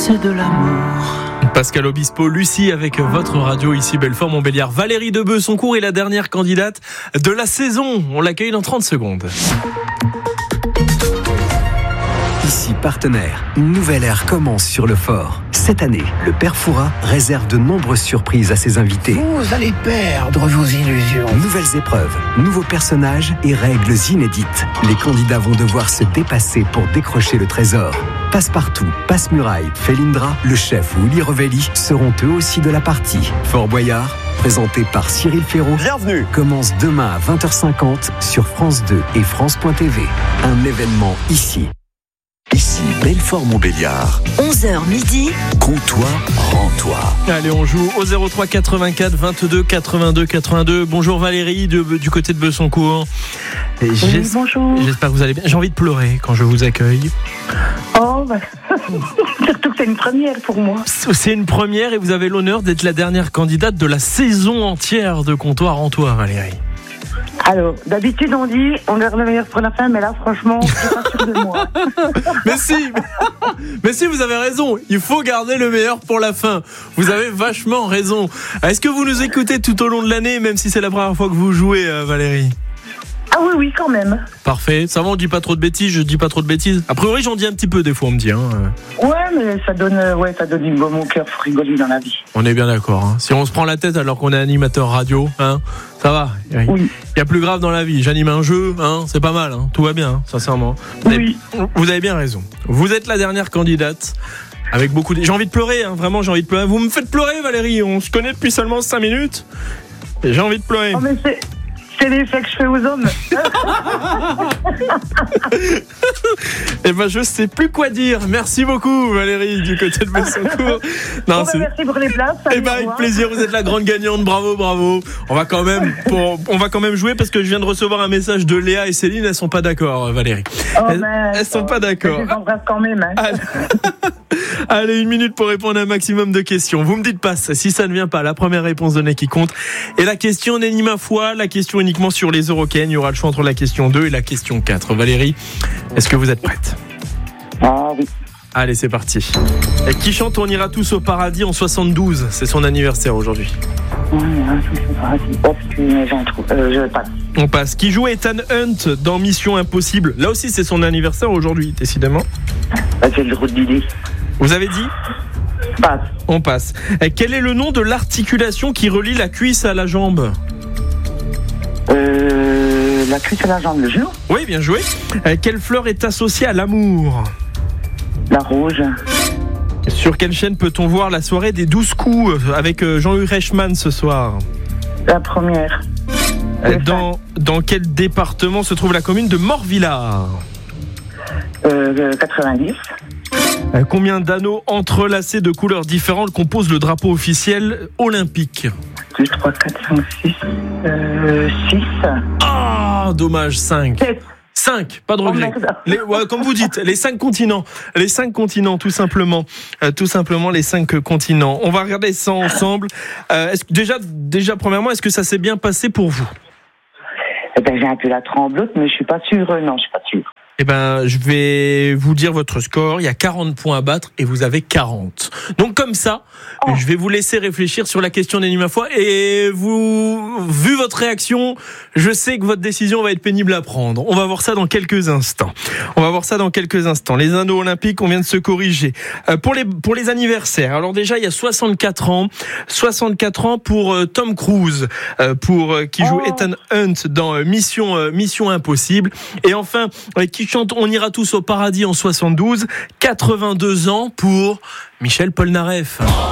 c'est de l'amour. Pascal Obispo, Lucie avec votre radio ici Belfort-Montbéliard. Valérie de Besoncourt est la dernière candidate de la saison. On l'accueille dans 30 secondes. Ici Partenaire, une nouvelle ère commence sur le fort. Cette année, le Père Fouras réserve de nombreuses surprises à ses invités. Vous allez perdre vos illusions. Nouvelles épreuves, nouveaux personnages et règles inédites. Les candidats vont devoir se dépasser pour décrocher le trésor. Passe-partout, Passe-Muraille, Felindra, le chef Willy Revelli seront eux aussi de la partie. Fort Boyard, présenté par Cyril Ferraud, Bienvenue, commence demain à 20h50 sur France 2 et France.tv. Un événement ici. ici Belfort-Montbéliard. 11h midi. Comptoir, rends-toi. Allez, on joue au 03 84 22 82 82. Bonjour Valérie du côté de Besoncourt. Bonjour. J'espère que vous allez bien. J'ai envie de pleurer quand je vous accueille. Oh, surtout que c'est une première pour moi. C'est une première et vous avez l'honneur d'être la dernière candidate de la saison entière de Comptoir en toi, Valérie. Alors, d'habitude on dit on garde le meilleur pour la fin, mais là franchement, je suis pas sûre de moi. Mais si, vous avez raison. Il faut garder le meilleur pour la fin. Vous avez vachement raison. Est-ce que vous nous écoutez tout au long de l'année, même si c'est la première fois que vous jouez, Valérie ? Ah oui, quand même. Parfait. Ça va, on dit pas trop de bêtises, je dis pas trop de bêtises. A priori, j'en dis un petit peu des fois, on me dit. Ouais, mais ça donne du baume au cœur, faut rigoler dans la vie. On est bien d'accord. Hein. Si on se prend la tête alors qu'on est animateur radio, ça va. Oui. Il y a plus grave dans la vie. J'anime un jeu, c'est pas mal. Tout va bien, sincèrement. Vous avez bien raison. Vous êtes la dernière candidate. Avec beaucoup de... J'ai envie de pleurer, vraiment, j'ai envie de pleurer. Vous me faites pleurer, Valérie. On se connaît depuis seulement 5 minutes. Et j'ai envie de pleurer. Oh, mais c'est l'effet que je fais aux hommes. Eh ben, je sais plus quoi dire. Merci beaucoup, Valérie, du côté de Besoncourt. Merci pour les places. Eh ben, avec plaisir. Vous êtes la grande gagnante. Bravo. On va quand même jouer parce que je viens de recevoir un message de Léa et Céline. Elles sont pas d'accord, Valérie. Elles sont pas d'accord. Je les embrasse quand même. Allez, 1 minute pour répondre à un maximum de questions. Vous me dites pas si ça ne vient pas. La première réponse donnée qui compte. Et la question n'est ni ma foi. La question uniquement sur les Eurocaines. Il y aura le choix entre la question 2 et la question 4. Valérie, est-ce que vous êtes prête ? Ah oui. Allez, c'est parti. Et qui chante On ira tous au paradis en 72 ? C'est son anniversaire aujourd'hui. On ira tous au paradis. Je passe. On passe. Qui joue Ethan Hunt dans Mission Impossible ? Là aussi, c'est son anniversaire aujourd'hui, décidément. C'est le route d'idée. Vous avez dit ? Passe. On passe. Et quel est le nom de l'articulation qui relie la cuisse à la jambe ? La cuisse à la jambe, le genou. Oui, bien joué. Quelle fleur est associée à l'amour ? La rouge. Sur quelle chaîne peut-on voir la soirée des 12 coups avec Jean-Hugues Reichmann ce soir ? La première. Dans quel département se trouve la commune de Morvillard ? 90. Combien d'anneaux entrelacés de couleurs différentes composent le drapeau officiel olympique ? 2, 3, 4, 5, 6. 6. Ah, dommage, 5. 7. 5, pas de regret. Comme vous dites, les 5 continents. Les 5 continents, tout simplement. Tout simplement, les 5 continents. On va regarder ça ensemble. Déjà, premièrement, est-ce que ça s'est bien passé pour vous ? J'ai un peu la tremblote, mais je suis pas sûre. Non, je suis pas sûre. Je vais vous dire votre score. Il y a 40 points à battre et vous avez 40. Donc comme ça, je vais vous laisser réfléchir sur la question des nuits ma foi. Et vu votre réaction, je sais que votre décision va être pénible à prendre. On va voir ça dans quelques instants. Les anneaux olympiques, on vient de se corriger. Pour les anniversaires. Alors déjà, il y a 64 ans. 64 ans pour Tom Cruise, qui joue Ethan Hunt dans Mission Impossible. Et enfin, qui chante On ira tous au paradis en 72, 82 ans pour Michel Polnareff.